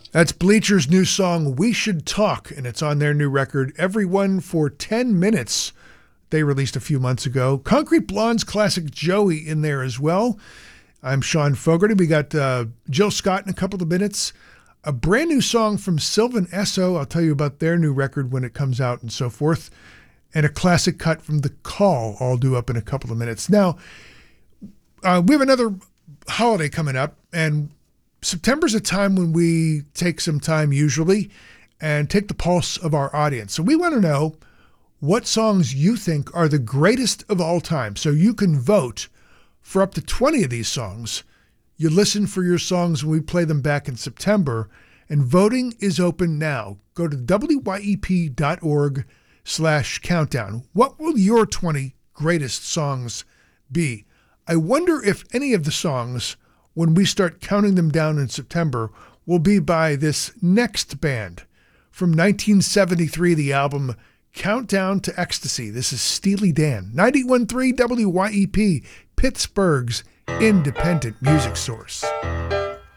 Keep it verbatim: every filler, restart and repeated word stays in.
That's Bleacher's new song, We Should Talk, and it's on their new record, Everyone for ten minutes. They released a few months ago. Concrete Blonde's classic Joey in there as well. I'm Sean Fogarty. We got uh, Jill Scott in a couple of minutes. A brand new song from Sylvan Esso. I'll tell you about their new record when it comes out and so forth. And a classic cut from The Call, all due up in a couple of minutes. Now, uh, we have another holiday coming up, and September's a time when we take some time usually and take the pulse of our audience. So we want to know what songs you think are the greatest of all time. So you can vote for up to twenty of these songs. You listen for your songs when we play them back in September, and voting is open now. Go to W Y E P dot org slash countdown. What will your twenty greatest songs be? I wonder if any of the songs, when we start counting them down in September, will be by this next band. From nineteen seventy-three, the album Countdown to Ecstasy. This is Steely Dan. ninety-one point three W Y E P, Pittsburgh's independent music source.